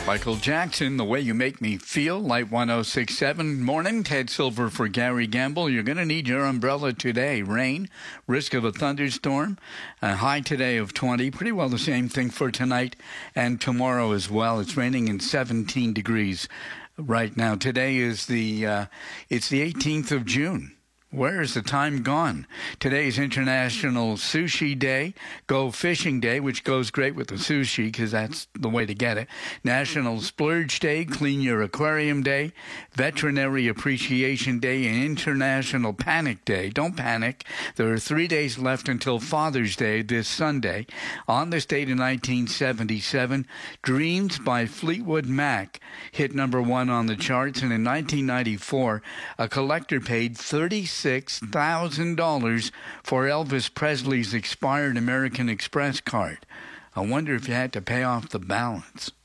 Michael Jackson, The Way You Make Me Feel, Light 106.7. Morning, Ted Silver for Gary Gamble. You're going to need your umbrella today. Rain, risk of a thunderstorm, a high today of 20. Pretty well the same thing for tonight and tomorrow as well. It's raining in 17 degrees right now. Today is it's the 18th of June. Where is the time gone? Today is International Sushi Day, Go Fishing Day, which goes great with the sushi because that's the way to get it. National Splurge Day, Clean Your Aquarium Day, Veterinary Appreciation Day, and International Panic Day. Don't panic. There are 3 days left until Father's Day this Sunday. On this date in 1977, Dreams by Fleetwood Mac hit number one on the charts, and in 1994, a collector paid $36,000 for Elvis Presley's expired American Express card. I wonder if you had to pay off the balance.